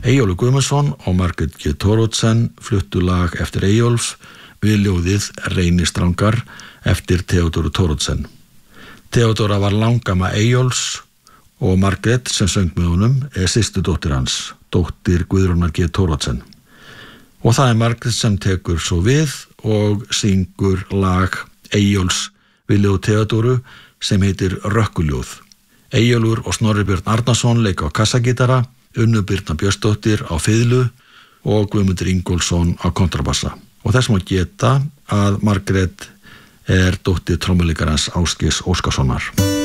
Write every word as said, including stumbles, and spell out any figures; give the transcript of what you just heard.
Eyjólfur Guðmundsson og Margrét G. Thoroddsen fluttu lag eftir Eyjólf við ljóðið Reynistrangar eftir Theodóru Thoroddsen. Theodóra var langama Eyjólfs og Margrét sem söng með honum er systurdóttir hans, dóttir Guðrúnar G. Thoroddsen. Og það er Margrét sem tekur svo við og syngur lag Eyjólfs við ljóð Theodóru sem heitir Rökkuljóð. Eyjólfur og Snorri Björn Arnarsson leika á kassagítara, Unnu Birna Björnsdóttir á fiðlu og Guðmundur Ingólfsson á kontrabassa. Og þess má geta að Margrét er dóttir trommuleikarans Ásgeirs Óskarssonar.